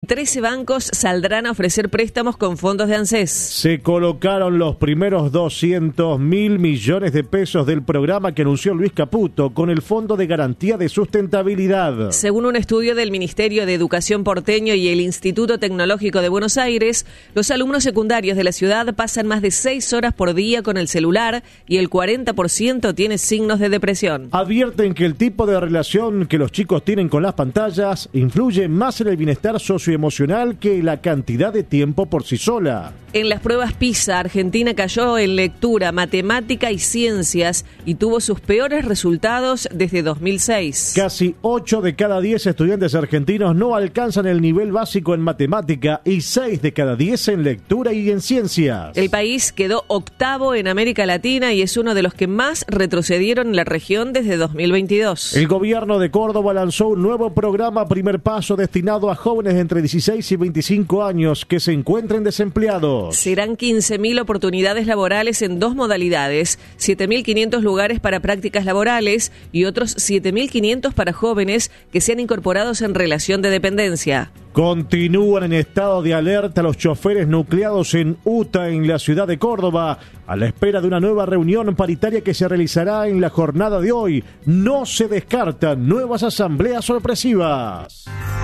13 bancos saldrán a ofrecer préstamos con fondos de ANSES. Se colocaron los primeros 200.000 millones de pesos del programa que anunció Luis Caputo con el Fondo de Garantía de Sustentabilidad. Según un estudio del Ministerio de Educación porteño y el Instituto Tecnológico de Buenos Aires, los alumnos secundarios de la ciudad pasan más de 6 horas por día con el celular y el 40% tiene signos de depresión. Advierten que el tipo de relación que los chicos tienen con las pantallas influye más en el bienestar socioemocional que la cantidad de tiempo por sí sola. En las pruebas PISA, Argentina cayó en lectura, matemática y ciencias y tuvo sus peores resultados desde 2006. Casi 8 de cada 10 estudiantes argentinos no alcanzan el nivel básico en matemática y 6 de cada 10 en lectura y en ciencias. El país quedó octavo en América Latina y es uno de los que más retrocedieron en la región desde 2022. El gobierno de Córdoba lanzó un nuevo programa Primer Paso destinado a jóvenes entre 16 y 25 años que se encuentren desempleados. Serán 15.000 oportunidades laborales en 2 modalidades, 7.500 lugares para prácticas laborales y otros 7.500 para jóvenes que sean incorporados en relación de dependencia. Continúan en estado de alerta los choferes nucleados en UTA, en la ciudad de Córdoba, a la espera de una nueva reunión paritaria que se realizará en la jornada de hoy. No se descartan nuevas asambleas sorpresivas.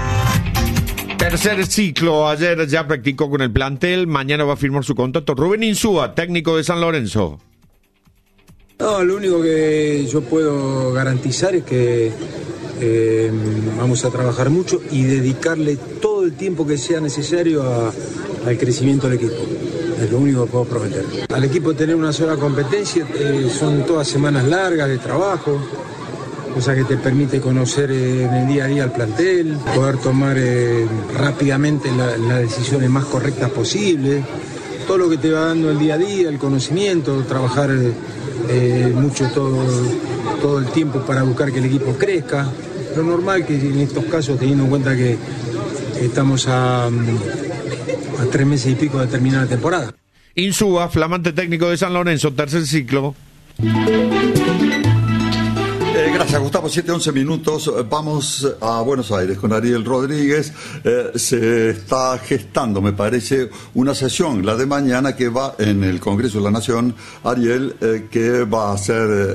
Tercer ciclo, ayer ya practicó con el plantel, mañana va a firmar su contrato. Rubén Insúa, técnico de San Lorenzo. No, lo único que yo puedo garantizar es que vamos a trabajar mucho y dedicarle todo el tiempo que sea necesario al crecimiento del equipo. Es lo único que puedo prometer. Al equipo tener una sola competencia, son todas semanas largas de trabajo, cosa que te permite conocer en el día a día al plantel, poder tomar rápidamente las decisiones más correctas posibles, todo lo que te va dando el día a día, el conocimiento, trabajar mucho todo el tiempo para buscar que el equipo crezca. Lo normal que en estos casos, teniendo en cuenta que estamos a 3 meses y pico de terminar la temporada. Insúa, flamante técnico de San Lorenzo, tercer ciclo. Gracias, Gustavo. 7:11 minutos. Vamos a Buenos Aires con Ariel Rodríguez. Se está gestando, me parece, una sesión, la de mañana, que va en el Congreso de la Nación, Ariel, que va a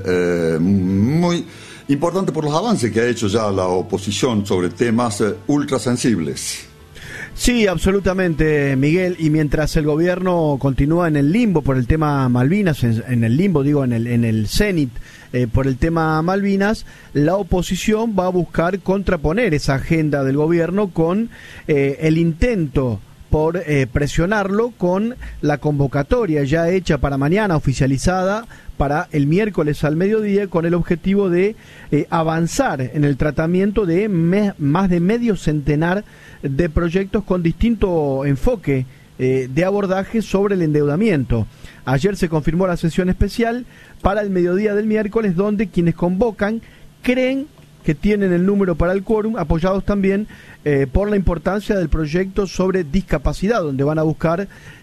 ser muy importante por los avances que ha hecho ya la oposición sobre temas ultrasensibles. Sí, absolutamente, Miguel, y mientras el gobierno continúa en el limbo por el tema Malvinas, en el limbo, digo, en el cenit, por el tema Malvinas, la oposición va a buscar contraponer esa agenda del gobierno con el intento por presionarlo con la convocatoria ya hecha para mañana, oficializada para el miércoles al mediodía, con el objetivo de avanzar en el tratamiento de más de medio centenar de proyectos con distinto enfoque de abordaje sobre el endeudamiento. Ayer se confirmó la sesión especial para el mediodía del miércoles, donde quienes convocan creen que tienen el número para el quórum, apoyados también por la importancia del proyecto sobre discapacidad, donde van a buscar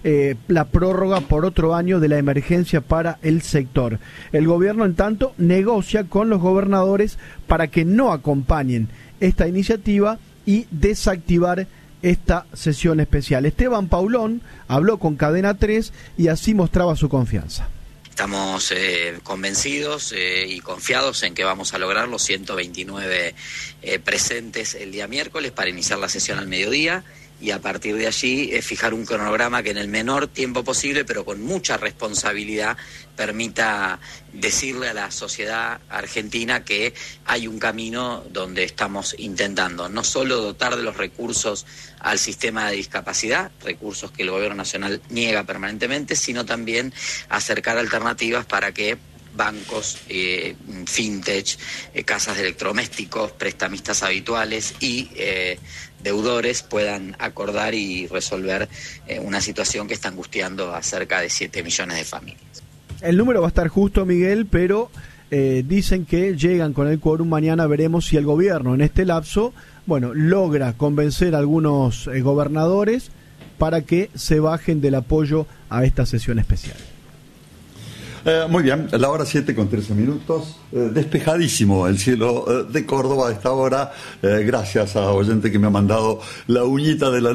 la prórroga por otro año de la emergencia para el sector. El gobierno, en tanto, negocia con los gobernadores para que no acompañen esta iniciativa y desactivar esta sesión especial. Esteban Paulón habló con Cadena 3 y así mostraba su confianza. Estamos convencidos y confiados en que vamos a lograr los 129 presentes el día miércoles para iniciar la sesión al mediodía y a partir de allí fijar un cronograma que en el menor tiempo posible, pero con mucha responsabilidad, permita decirle a la sociedad argentina que hay un camino donde estamos intentando no solo dotar de los recursos al sistema de discapacidad, recursos que el gobierno nacional niega permanentemente, sino también acercar alternativas para que bancos, fintech, casas de electrodomésticos, prestamistas habituales y deudores puedan acordar y resolver una situación que está angustiando a cerca de 7 millones de familias. El número va a estar justo, Miguel, pero dicen que llegan con el quórum. Mañana veremos si el gobierno en este lapso, logra convencer a algunos gobernadores para que se bajen del apoyo a esta sesión especial. Muy bien, la hora 7:13. Despejadísimo el cielo de Córdoba a esta hora. Gracias a oyente que me ha mandado la uñita de la